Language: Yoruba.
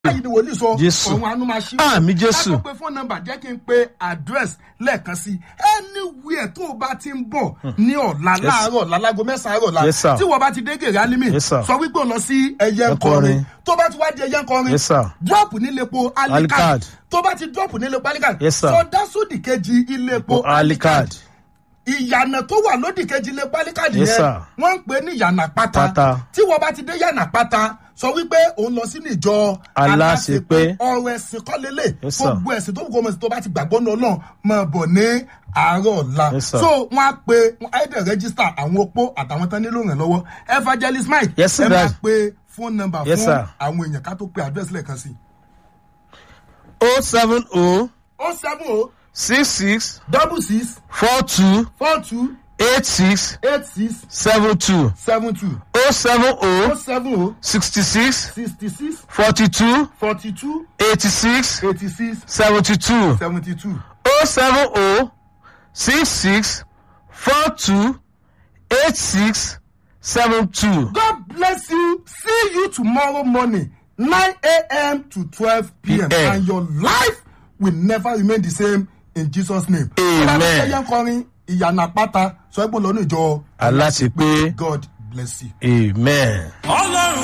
báyìí ni wòlíì sọ Jésù. ọ̀run àánú máa ṣí. Àmín Jésù. ká tó pe phone number jẹ́ kí n pe address lẹ́ẹ̀kan sí anywhere tó o bá ti ń bọ̀ ní ọ̀la láàárọ̀ lálago 9 àárọ̀ Yes, sir. tí wọ́n bá ti dé gèrè alimi Yes, sir. sọ wípé o lọ sí ẹyẹ nkọrin tó bá ti wá di ẹyẹ nkọrin Yes, sir. drop níléepo alikad Alicard. tó bá ti drop nílépo alikad Yes, sir. sọdá sódì kejì iléepo Alicard. ìyànà tó wà lódì kejì iléepo alikad Yes, yẹn sir. wọ́n ń pè ní ìyànà pátá Pátá. tí wọ́n bá ti dé yànà pátá sọ wípé òun lọ sínú ìjọ Aláṣepé. ọ̀rọ̀ ẹ̀sìn kọ́lélẹ̀ Yes, sir. gbogbo ẹ̀sìn tó gbogbo ẹ̀sìn tó bá ti gbàgbọ́ náà náà máa bọ̀ ní àárọ̀ ọ̀la Yes, sir. so wọ́n á pe ẹ̀ẹ́dẹ̀ rẹ́gísítà àwọn opó àtàwọn tán nílò ìrànlọ́wọ́ evangelist mike Yes, sir, ẹ máa Dad. pe phone number Yes, fún sir. àwọn èèyàn ká tó pe address lẹ́ẹ̀kan sí 070 070 66 66 42 42 86 86 72 72 070 070 66 66 42 42 86 86 72 72. 070 66 42 86 72. God bless you. See you tomorrow morning, 9 a.m. to 12 p.m. PM. And your life will never remain the same in Jesus' name. Amen. Ìyànà pátá sọ pé lọ́nà ìjọ Aláṣepé. God bless you. Amen.